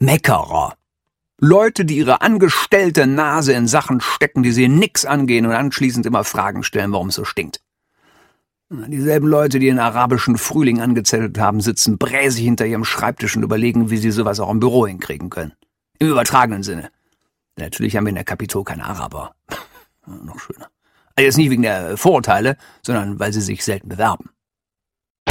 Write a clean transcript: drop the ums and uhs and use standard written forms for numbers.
Meckerer. Leute, die ihre angestellte Nase in Sachen stecken, die sie nix angehen und anschließend immer Fragen stellen, warum es so stinkt. Dieselben Leute, die den arabischen Frühling angezettelt haben, sitzen bräsig hinter ihrem Schreibtisch und überlegen, wie sie sowas auch im Büro hinkriegen können. Im übertragenen Sinne. Natürlich haben wir in der Kapitol keine Araber. Noch schöner. Also jetzt nicht wegen der Vorurteile, sondern weil sie sich selten bewerben.